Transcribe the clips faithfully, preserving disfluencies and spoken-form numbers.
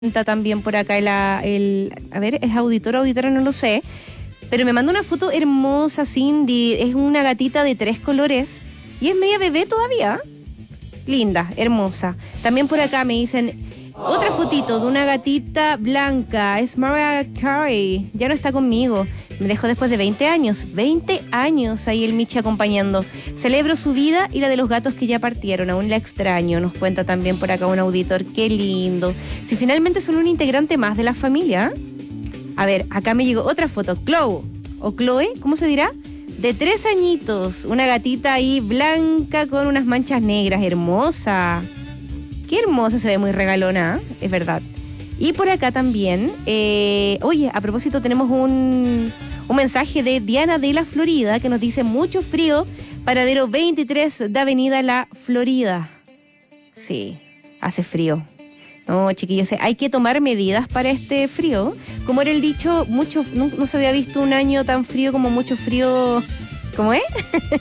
También por acá el, el, a ver, es auditor o auditora, no lo sé, pero me mandó una foto hermosa, Cindy, es una gatita de tres colores y es media bebé todavía, linda, hermosa. También por acá me dicen otra fotito de una gatita blanca, es Mariah Carey, ya no está conmigo, me dejó después de veinte años, veinte años ahí el Michi acompañando. Celebro su vida y la de los gatos que ya partieron, aún la extraño, nos cuenta también por acá un auditor, qué lindo. Si finalmente son un integrante más de la familia. A ver, acá me llegó otra foto, Chloe, o Chloe, ¿cómo se dirá? De tres añitos, una gatita ahí blanca con unas manchas negras, hermosa. Qué hermosa, se ve muy regalona, es verdad. Y por acá también, eh, oye, a propósito tenemos un, un mensaje de Diana de la Florida que nos dice mucho frío, paradero veintitrés de Avenida La Florida. Sí, hace frío. No, chiquillos, hay que tomar medidas para este frío. Como era el dicho, mucho, no, no se había visto un año tan frío como mucho frío. ¿Cómo es?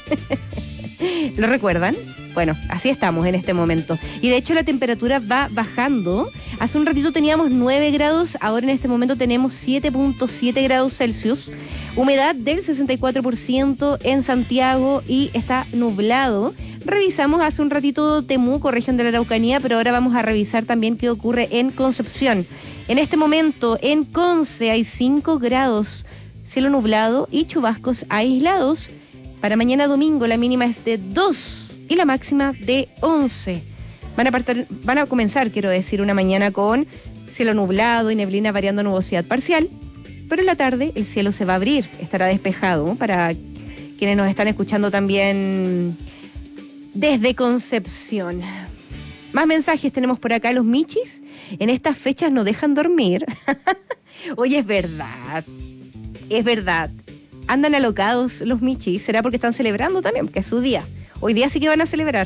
¿Lo recuerdan? Bueno, así estamos en este momento. Y de hecho la temperatura va bajando. Hace un ratito teníamos nueve grados, ahora en este momento tenemos siete punto siete grados Celsius. Humedad del sesenta y cuatro por ciento en Santiago y está nublado. Revisamos hace un ratito Temuco, región de la Araucanía, pero ahora vamos a revisar también qué ocurre en Concepción. En este momento en Conce hay cinco grados, cielo nublado y chubascos aislados. Para mañana domingo la mínima es de dos y la máxima de once. Van a, partir, van a comenzar, quiero decir, una mañana con cielo nublado y neblina variando nubosidad parcial, pero en la tarde el cielo se va a abrir, estará despejado, para quienes nos están escuchando también desde Concepción. Más mensajes tenemos por acá, los michis en estas fechas no dejan dormir. Oye, es verdad, es verdad. Andan alocados los michis, será porque están celebrando también, porque es su día. Hoy día sí que van a celebrar.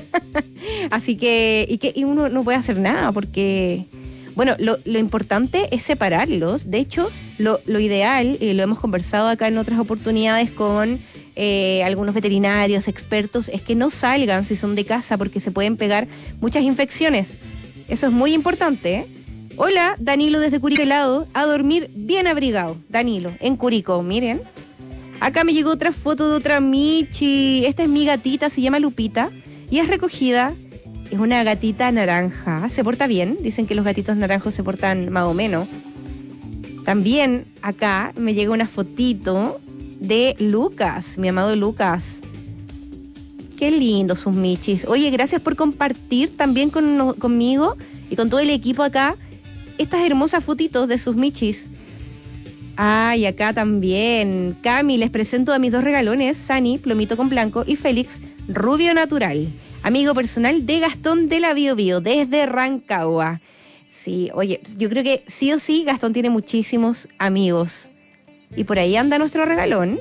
Así que, y que y uno no puede hacer nada porque, bueno, lo, lo importante es separarlos. De hecho, lo, lo ideal, y lo hemos conversado acá en otras oportunidades con eh, algunos veterinarios, expertos, es que no salgan si son de casa porque se pueden pegar muchas infecciones. Eso es muy importante, ¿eh? Hola, Danilo desde Curicó helado, a dormir bien abrigado. Danilo, en Curicó, miren. Acá me llegó otra foto de otra Michi. Esta es mi gatita, se llama Lupita y es recogida. Es una gatita naranja. Se porta bien. Dicen que los gatitos naranjos se portan más o menos. También acá me llegó una fotito de Lucas, mi amado Lucas. Qué lindos sus Michis. Oye, gracias por compartir también con, no, conmigo y con todo el equipo acá estas hermosas fotitos de sus Michis. Ah, y acá también. Cami, les presento a mis dos regalones, Sani, plomito con blanco, y Félix, rubio natural. Amigo personal de Gastón de la Bio Bio, desde Rancagua. Sí, oye, yo creo que sí o sí Gastón tiene muchísimos amigos. Y por ahí anda nuestro regalón.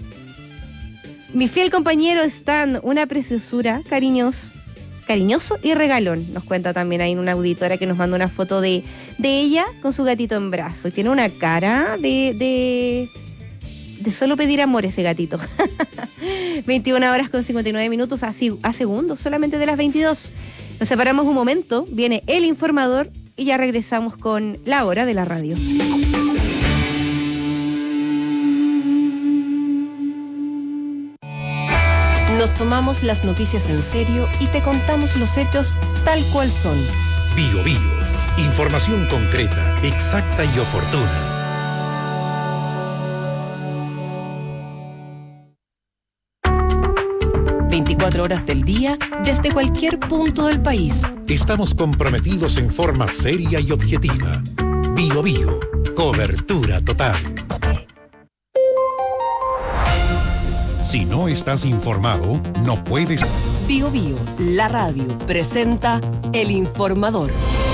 Mi fiel compañero Stan, una preciosura, cariñoso. Cariñoso y regalón, nos cuenta también ahí una auditora que nos manda una foto de, de ella con su gatito en brazos. Tiene una cara de, de, de solo pedir amor ese gatito. veintiuna horas con cincuenta y nueve minutos a, a segundos, solamente de las veintidós. Nos separamos un momento, viene el informador y ya regresamos con la hora de la radio. Nos tomamos las noticias en serio y te contamos los hechos tal cual son. Bio Bio. Información concreta, exacta y oportuna. veinticuatro horas del día, desde cualquier punto del país. Estamos comprometidos en forma seria y objetiva. Bio Bio. Cobertura total. Si no estás informado, no puedes... Bio Bio, la radio, presenta El Informador.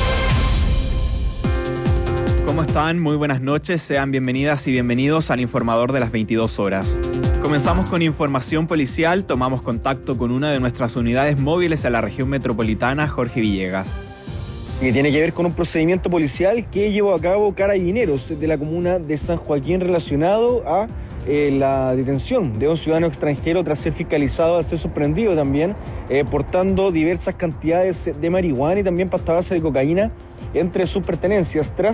¿Cómo están? Muy buenas noches. Sean bienvenidas y bienvenidos al Informador de las veintidós horas. Comenzamos con información policial. Tomamos contacto con una de nuestras unidades móviles en la región metropolitana, Jorge Villegas. Que tiene que ver con un procedimiento policial que llevó a cabo Carabineros de la comuna de San Joaquín relacionado a eh, la detención de un ciudadano extranjero tras ser fiscalizado al ser sorprendido también eh, portando diversas cantidades de marihuana y también pasta base de cocaína entre sus pertenencias tras